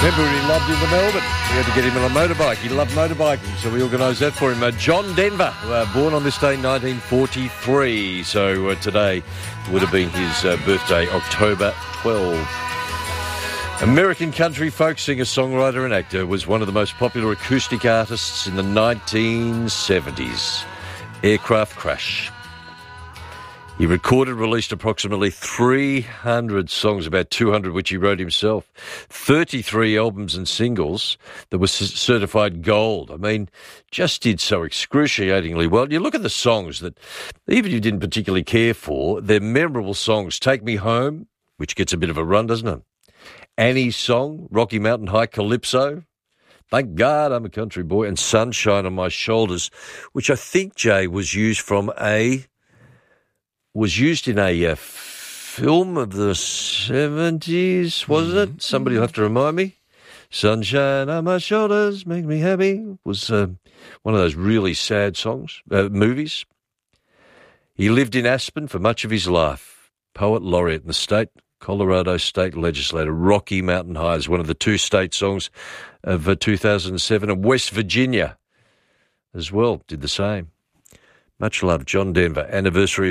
Remember when he loved in the Melbourne? We had to get him on a motorbike. He loved motorbiking, so we organised that for him. John Denver, born on this day in 1943. So today would have been his birthday, October 12. American country folk singer, songwriter and actor, was one of the most popular acoustic artists in the 1970s. Aircraft Crash. He recorded, released approximately 300 songs, about 200 which he wrote himself, 33 albums and singles that were certified gold. I mean, just did so excruciatingly well. You look at the songs that even you didn't particularly care for, they're memorable songs. Take Me Home, which gets a bit of a run, doesn't it? Annie's Song, Rocky Mountain High Calypso, Thank God I'm a Country Boy, and Sunshine on My Shoulders, which I think, Jay, was used in a film of the 70s, wasn't it? Somebody will have to remind me. Sunshine on My Shoulders, Make Me Happy, was one of those really sad movies. He lived in Aspen for much of his life. Poet laureate in the state, Colorado State Legislator. Rocky Mountain High is one of the two state songs of 2007, and West Virginia as well did the same. Much love, John Denver. Anniversary